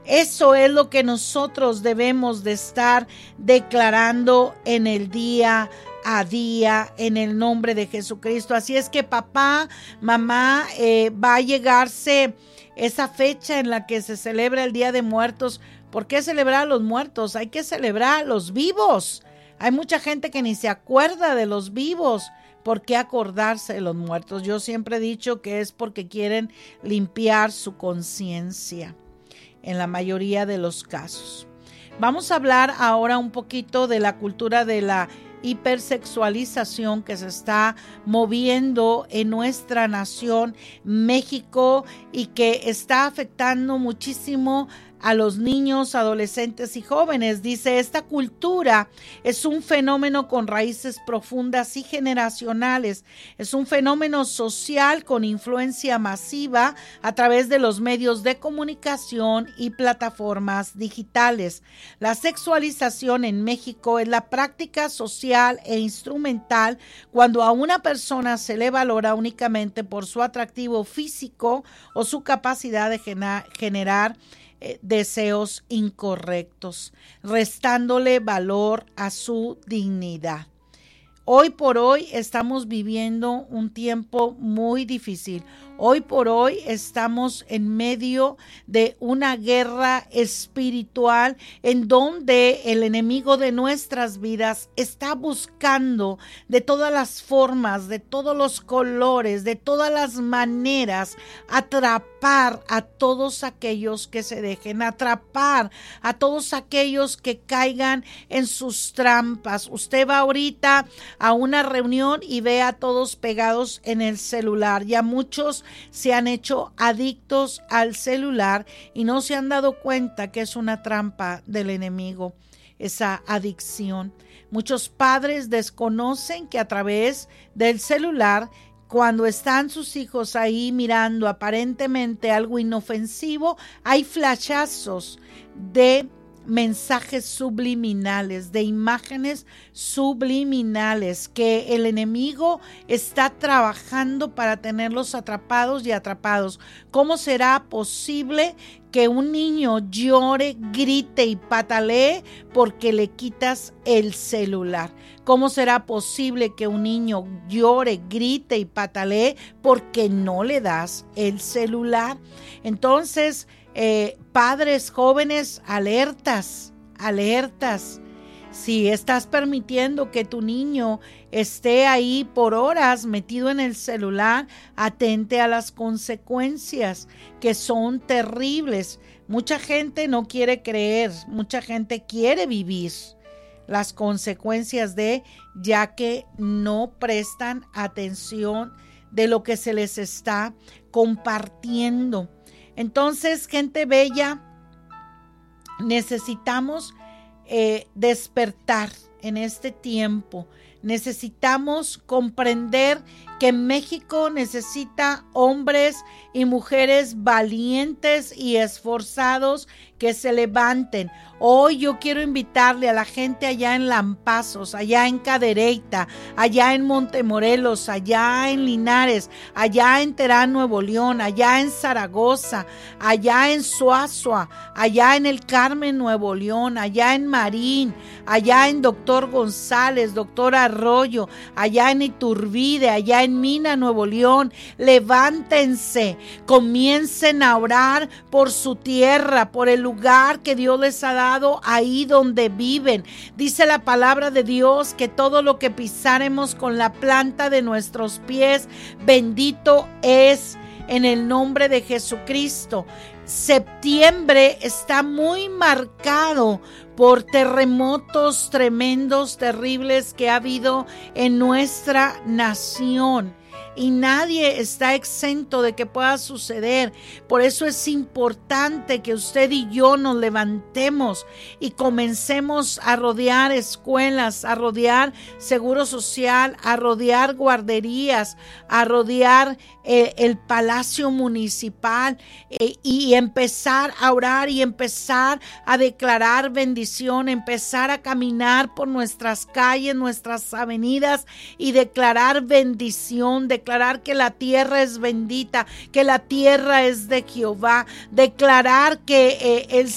Eso es lo que nosotros debemos de estar declarando en el día a día en el nombre de Jesucristo. Así es que papá, mamá, va a llegarse esa fecha en la que se celebra el Día de Muertos. ¿Por qué celebrar a los muertos? Hay que celebrar a los vivos. Hay mucha gente que ni se acuerda de los vivos. ¿Por qué acordarse de los muertos? Yo siempre he dicho que es porque quieren limpiar su conciencia en la mayoría de los casos. Vamos a hablar ahora un poquito de la cultura de la hipersexualización que se está moviendo en nuestra nación, México, y que está afectando muchísimo a los niños, adolescentes y jóvenes. Dice, esta cultura es un fenómeno con raíces profundas y generacionales. Es un fenómeno social con influencia masiva a través de los medios de comunicación y plataformas digitales. La sexualización en México es la práctica social e instrumental cuando a una persona se le valora únicamente por su atractivo físico o su capacidad de generar deseos incorrectos, restándole valor a su dignidad. Hoy por hoy estamos viviendo un tiempo muy difícil. Hoy por hoy estamos en medio de una guerra espiritual en donde el enemigo de nuestras vidas está buscando de todas las formas, de todos los colores, de todas las maneras, atrapar a todos aquellos que se dejen, atrapar a todos aquellos que caigan en sus trampas. Usted va ahorita a una reunión y ve a todos pegados en el celular. Ya muchos se han hecho adictos al celular y no se han dado cuenta que es una trampa del enemigo, esa adicción. Muchos padres desconocen que a través del celular, cuando están sus hijos ahí mirando aparentemente algo inofensivo, hay flashazos de mensajes subliminales, de imágenes subliminales que el enemigo está trabajando para tenerlos atrapados y atrapados. ¿Cómo será posible que un niño llore, grite y patalee porque le quitas el celular? ¿Cómo será posible que un niño llore, grite y patalee porque no le das el celular? Entonces, padres jóvenes, alertas. Si estás permitiendo que tu niño esté ahí por horas metido en el celular, atente a las consecuencias que son terribles. Mucha gente no quiere creer, mucha gente quiere vivir las consecuencias ya que no prestan atención de lo que se les está compartiendo. Entonces, gente bella, necesitamos despertar en este tiempo. Necesitamos comprender que México necesita hombres y mujeres valientes y esforzados que se levanten. Hoy yo quiero invitarle a la gente allá en Lampazos, allá en Cadereyta, allá en Montemorelos, allá en Linares, allá en Terán, Nuevo León, allá en Zaragoza, allá en Suazua, allá en El Carmen, Nuevo León, allá en Marín, allá en Doctor González, Doctor Arroyo, allá en Iturbide, allá en Mina, Nuevo León. Levántense, comiencen a orar por su tierra, por el lugar que Dios les ha dado ahí donde viven. Dice la palabra de Dios que todo lo que pisáremos con la planta de nuestros pies, bendito es en el nombre de Jesucristo. Septiembre está muy marcado por terremotos tremendos, terribles que ha habido en nuestra nación. Y nadie está exento de que pueda suceder. Por eso es importante que usted y yo nos levantemos y comencemos a rodear escuelas, a rodear seguro social, a rodear guarderías, a rodear el palacio municipal y empezar a orar y empezar a declarar bendición, empezar a caminar por nuestras calles, nuestras avenidas y declarar bendición, declarar que la tierra es bendita, que la tierra es de Jehová, declarar que el